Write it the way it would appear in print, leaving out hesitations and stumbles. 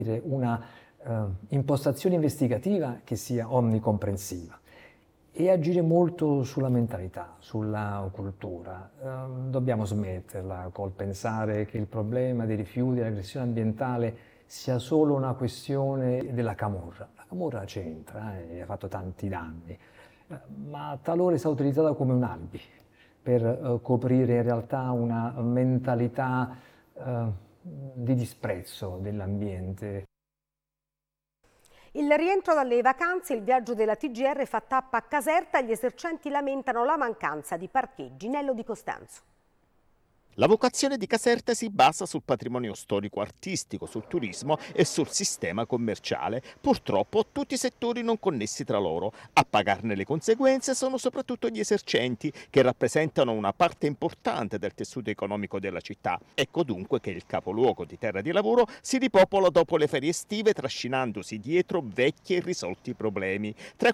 una impostazione investigativa che sia onnicomprensiva e agire molto sulla mentalità, sulla cultura. Dobbiamo smetterla col pensare che il problema dei rifiuti e dell'aggressione ambientale sia solo una questione della camorra. La camorra c'entra e ha fatto tanti danni, ma talora è stata utilizzata come un alibi per coprire in realtà una mentalità di disprezzo dell'ambiente. Il rientro dalle vacanze, il viaggio della TGR fa tappa a Caserta, gli esercenti lamentano la mancanza di parcheggi. Nello Di Costanzo. La vocazione di Caserta si basa sul patrimonio storico-artistico, sul turismo e sul sistema commerciale. Purtroppo tutti i settori non connessi tra loro. A pagarne le conseguenze sono soprattutto gli esercenti, che rappresentano una parte importante del tessuto economico della città. Ecco dunque che il capoluogo di terra di lavoro si ripopola dopo le ferie estive, trascinandosi dietro vecchi e irrisolti problemi. Tra